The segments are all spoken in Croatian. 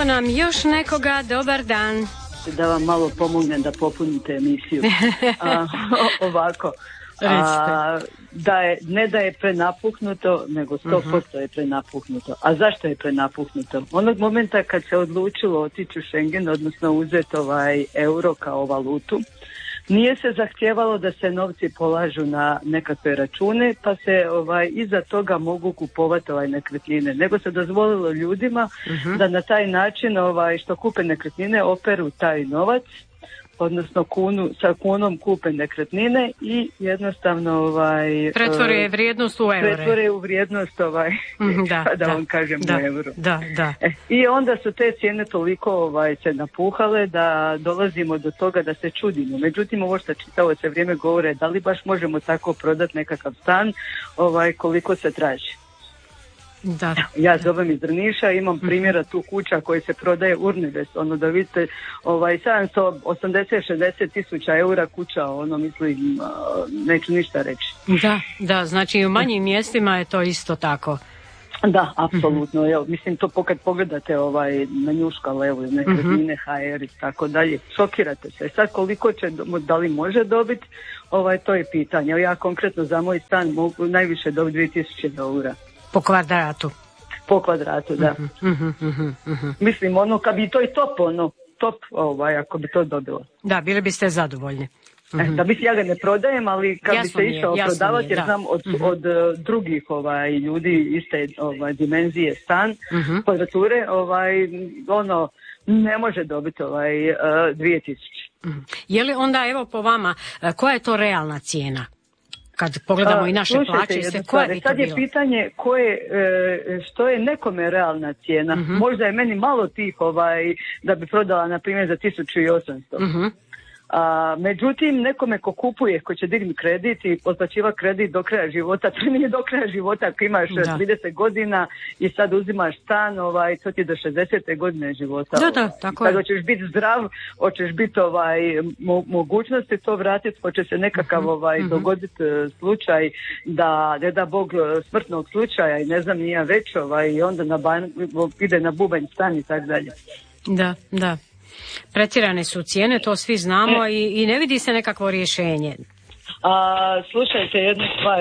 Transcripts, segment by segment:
nam još nekoga, dobar dan. Da vam malo pomognem da popunite emisiju. Ovako, da je prenapuhnuto, nego 100% je prenapuhnuto. A zašto je prenapuhnuto? Onog momenta kad se odlučilo otići u Schengen, odnosno uzeti euro kao valutu, nije se zahtijevalo da se novci polažu na nekakve račune, pa se iza toga mogu kupovati nekretnine, nego se dozvolilo ljudima da na taj način što kupe nekretnine operu taj novac, odnosno sa kunom kupe nekretnine i jednostavno pretvore vrijednost u eure. Pretvore u vrijednost da vam kažem u euro. Da. I onda su te cijene toliko se napuhale da dolazimo do toga da se čudimo. Međutim, ovo što čitavo se vrijeme govore, da li baš možemo tako prodati nekakav stan koliko se traži. Da. Ja zovem iz Drniša, imam primjera tu kuća koji se prodaje Urnibes, da vidite 780-60 tisuća eura kuća, mislim, neću ništa reći. Da, znači u manjim mjestima je to isto tako. Da, apsolutno. Evo, mislim, to kad pogledate na Njuškal, evo, nekretnine, HR i tako dalje, šokirate se. Sad koliko će, da li može dobiti, to je pitanje. Ja konkretno za moj stan mogu najviše dobiti 2000 eura. Po kvadratu? Po kvadratu, da. Mislim, kad bi to i top, ako bi to dobilo. Da, bili biste zadovoljni. Da mislim, ja ga ne prodajem, ali kad bi se išao prodavati, jer znam od drugih ljudi iste dimenzije stan, kvadrature, ne može dobiti 2000. Je li onda, evo po vama, koja je to realna cijena? Kad pogledamo i naše plaće, koja bi to sad je bilo? Pitanje što je nekome realna cijena. Možda je meni malo tih da bi prodala, na primjer, za 1800. Međutim, nekome ko kupuje, ko će dignuti kredit i otplaćiva kredit do kraja života, to nije do kraja života ako imaš 30 godina i sad uzimaš stan, to ti je do 60. godine života. Da, tako je. Sad hoćeš biti zdrav, hoćeš biti mogućnosti to vratiti, hoće se nekakav dogoditi slučaj da, ne da Bog, smrtnog slučaja i ne znam nija već, i onda ide na bubanj stan i tako dalje. Da. Pretjerane su cijene, to svi znamo i ne vidi se nekakvo rješenje. Slušajte jednu stvar,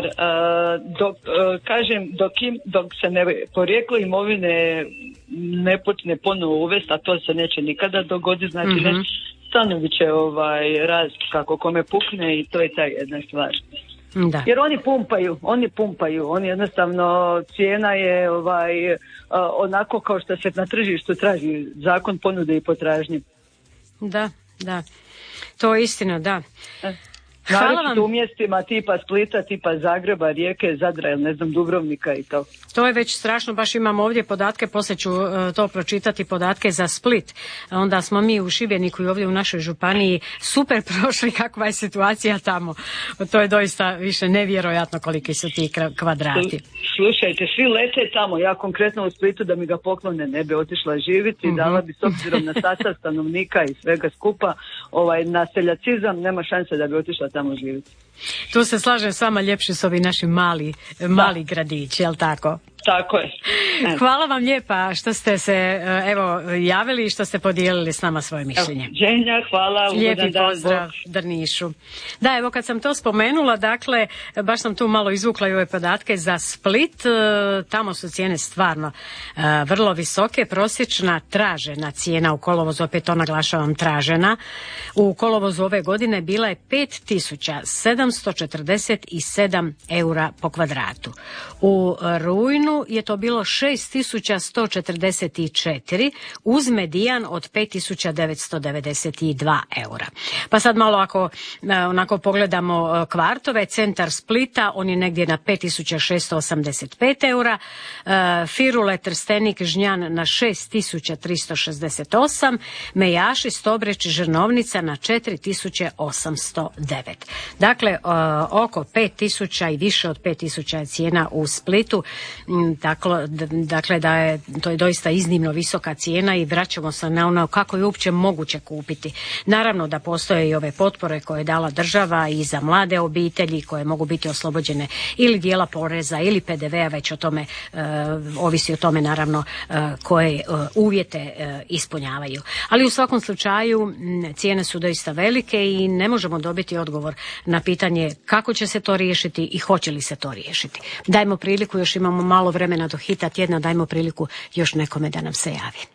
dok se porijeklo imovine ne počne ponovo uvesti, a to se neće nikada dogoditi, znači stanovi će rast kako kome pukne i to je ta jedna stvar. Da. Jer oni pumpaju, oni jednostavno, cijena je onako kao što se na tržištu traži, zakon ponude i potražnje. Da, to je istina, da. Naravno u mjestima tipa Splita, tipa Zagreba, Rijeke, Zadra, ne znam, Dubrovnika i to. To je već strašno, baš imam ovdje podatke, poslije ću to pročitati, podatke za Split. Onda smo mi u Šibeniku i ovdje u našoj županiji super prošli, kakva je situacija tamo. To je doista više nevjerojatno koliki su ti kvadrati. Slušajte, svi lete tamo, ja konkretno u Splitu da mi ga poklone ne bi otišla živjeti, dala bi s obzirom na sastav stanovnika i svega skupa, na seljacizam nema šanse da bi otišla tamo živjeti. Tu se slažem s vama, ljepši su ovi naši mali gradići, jel tako? Tako je. Hvala vam lijepa što ste se javili i što ste podijelili s nama svoje mišljenje. Ženja, hvala. Lijepi pozdrav Drnišu. Da, evo kad sam to spomenula, dakle, baš sam tu malo izvukla i ove podatke za Split. Tamo su cijene stvarno vrlo visoke. Prosječna tražena cijena u kolovozu, opet to naglašavam, tražena, u kolovozu ove godine bila je 5747 eura po kvadratu. U rujnu je to bilo 6144 uz medijan od 5992 eura. Pa sad malo ako onako pogledamo kvartove, centar Splita, on je negdje na 5685 eura, Firule, Trstenik, Žnjan na 6368, Mejaši, Stobreć, Žrnovnica na 4809. Dakle, oko 5.000 i više od 5.000 je cijena u Splitu. Dakle, to je doista iznimno visoka cijena i vraćamo se na ono kako je uopće moguće kupiti. Naravno da postoje i ove potpore koje je dala država i za mlade obitelji koje mogu biti oslobođene ili dijela poreza ili PDV-a, već o tome ovisi o tome naravno koje uvjete ispunjavaju. Ali u svakom slučaju cijene su doista velike i ne možemo dobiti odgovor na pitanje kako će se to riješiti i hoće li se to riješiti. Dajmo priliku, još imamo malo vremena do hita tjedna, dajmo priliku još nekome da nam se javi.